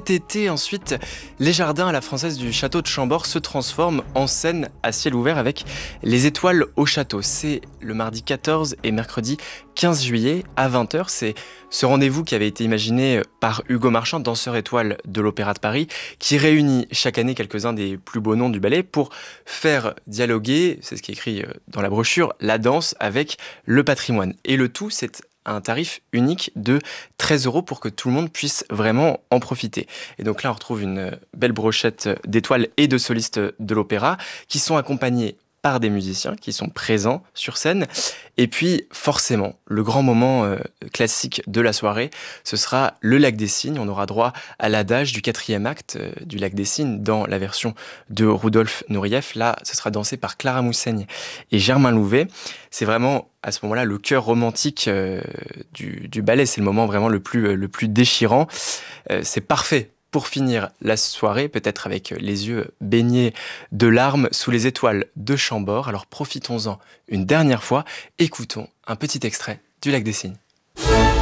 cet été, ensuite, les jardins à la française du château de Chambord se transforment en scène à ciel ouvert avec les étoiles au château. C'est le mardi 14 et mercredi 15 juillet à 20h. C'est ce rendez-vous qui avait été imaginé par Hugo Marchand, danseur étoile de l'Opéra de Paris, qui réunit chaque année quelques-uns des plus beaux noms du ballet pour faire dialoguer, c'est ce qui est écrit dans la brochure, la danse avec le patrimoine. Et le tout, c'est un tarif unique de 13 € pour que tout le monde puisse vraiment en profiter. Et donc là, on retrouve une belle brochette d'étoiles et de solistes de l'opéra qui sont accompagnés par des musiciens qui sont présents sur scène. Et puis, forcément, le grand moment classique de la soirée, ce sera le Lac des Cygnes. On aura droit à l'adage du 4e acte du Lac des Cygnes dans la version de Rudolf Nureyev. Là, ce sera dansé par Clara Moussaigne et Germain Louvet. C'est vraiment, à ce moment-là, le cœur romantique du ballet. C'est le moment vraiment le plus déchirant. C'est parfait pour finir la soirée, peut-être avec les yeux baignés de larmes sous les étoiles de Chambord. Alors profitons-en une dernière fois, écoutons un petit extrait du Lac des Cygnes.